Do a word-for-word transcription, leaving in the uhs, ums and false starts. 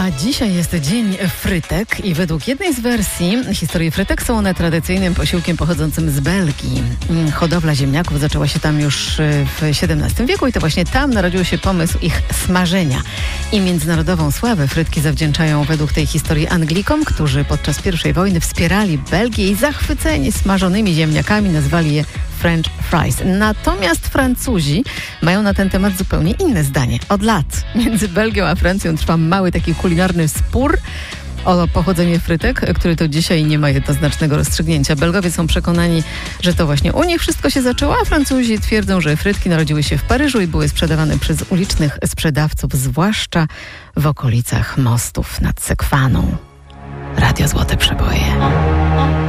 A dzisiaj jest Dzień Frytek i według jednej z wersji historii frytek są one tradycyjnym posiłkiem pochodzącym z Belgii. Hodowla ziemniaków zaczęła się tam już w siedemnastym wieku i to właśnie tam narodził się pomysł ich smażenia. I międzynarodową sławę frytki zawdzięczają według tej historii Anglikom, którzy podczas pierwszej wojny wspierali Belgię i zachwyceni smażonymi ziemniakami nazwali je French fries. Natomiast Francuzi mają na ten temat zupełnie inne zdanie. Od lat między Belgią a Francją trwa mały taki kulinarny spór o pochodzenie frytek, który to dzisiaj nie ma jednoznacznego rozstrzygnięcia. Belgowie są przekonani, że to właśnie u nich wszystko się zaczęło, a Francuzi twierdzą, że frytki narodziły się w Paryżu i były sprzedawane przez ulicznych sprzedawców, zwłaszcza w okolicach mostów nad Sekwaną. Radio Złote Przeboje.